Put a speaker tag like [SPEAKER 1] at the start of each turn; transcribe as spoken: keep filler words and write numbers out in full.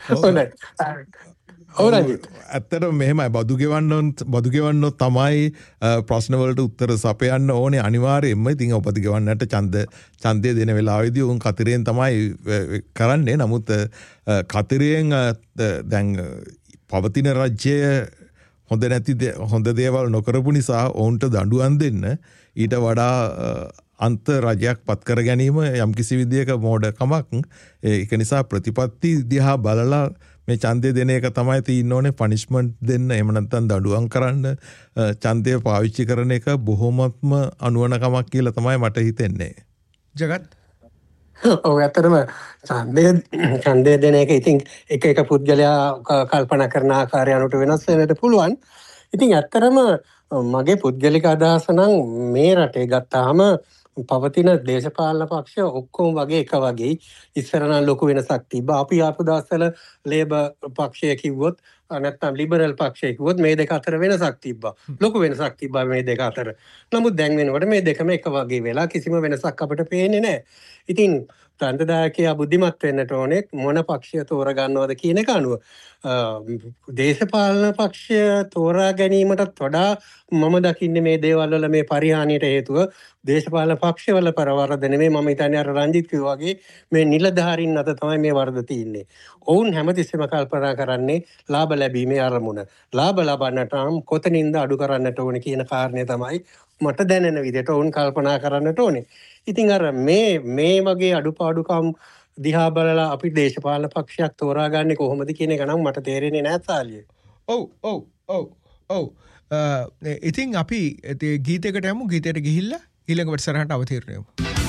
[SPEAKER 1] හොඳයි. ඔව් රංජිත්.
[SPEAKER 2] ඇත්තට මෙහෙමයි බදු ගෙවන්න බදු ගෙවන්න තමයි ප්‍රශ්න වලට උත්තර සපයන්න ඕනේ අනිවාර්යයෙන්ම. ඉතින් උපති ගෙවන්නට ඡන්ද ඡන්දය දෙන වෙලාවේදී උන් කතරෙන් තමයි කරන්නේ. නමුත් කතරෙන් දැන් පවතින රජ්‍ය හොඳ නැති හොඳ දේවල් නොකරපු නිසා ඔවුන්ට දඬුවම් දෙන්න ඊට වඩා අන්ත රජයක් පත් කර ගැනීම යම්කිසි විදියක මෝඩකමක්. ඒක නිසා ප්‍රතිපත්ති දිහා බලලා මේ ඡන්දය දෙන එක තමයි තියෙන්න ඕනේ. පනිෂ්මන්ට් දෙන්න එහෙම නැත්නම් දඬුවම් කරන්න ඡන්දය පාවිච්චි කරන එක බොහොමත්ම අනුවණකමක් කියලා තමයි මට හිතෙන්නේ.
[SPEAKER 3] ජගත්
[SPEAKER 1] ඔව් ඇත්තටම ඡන්දය ඡන්දය දෙන එක ඉතින් එක එක පුද්ගලයා කල්පනා කරන ආකාරය අනුව වෙනස් වෙන්නට පුළුවන්. ඉතින් ඇත්තටම මගේ පුද්ගලික අදහස නම් මේ රටේ ගත්තාම පවතින දේශපාලන පක්ෂ ඔක්කොම වගේ එක වගේ. ඉස්සර නම් ලොකු වෙනසක් තිබ්බා. අපි ආපු දවස්වල ලේබර් පක්ෂය කිව්වොත් නැත්නම් ලිබරල් පක්ෂය කිව්වොත් මේ දෙක අතර වෙනසක් තිබ්බා. ලොකු වෙනසක් තිබ්බා මේ දෙක අතර. නමුත් දැන් වෙනකොට මේ දෙකම එක වගේ වෙලා කිසිම වෙනසක් අපිට පේන්නේ නැහැ. ඉතින් ඡන්දදායකයා බුද්ධිමත් වෙන්නට ඕනේ මොන පක්ෂය තෝරගන්නවද කියන එක අනුව. දේශපාලන පක්ෂය තෝරා ගැනීමටත් වඩා මම දකින්නේ මේ දේවල් වල මේ පරිහානියට හේතුව දේශපාලන පක්ෂවල පරවරද නෙමෙයි. මම හිතන්නේ අර රංජිත් කිව්වා වගේ මේ නිලධාරීන් අත තමයි මේ වරද තියෙන්නේ. ඔවුන් හැමතිස්සෙම කල්පනා කරන්නේ ලාභ ලැබීමේ අරමුණ. ලාභ ලබන්නට නම් කොතනින්ද අඩු කරන්නට ඕනේ කියන කාරණය තමයි මට දැනෙන විදිහට ඔවුන් කල්පනා කරන්නට ඕනේ. ඉතින් අර මේ මේ වගේ අඩුපාඩුකම් දිහා බලලා අපි දේශපාලන පක්ෂයක් තෝරාගන්නේ කොහොමද කියන එක නම් මට තේරෙන්නේ නැහැ සාලිය.
[SPEAKER 3] ඔව් ඔව් ඔව් ඔව් ඉතින් අපි ගීතයකට යමු. ගීතයට ගිහිල්ලා ඊළඟ වැඩසටහනට අවතීර්ණ වෙමු.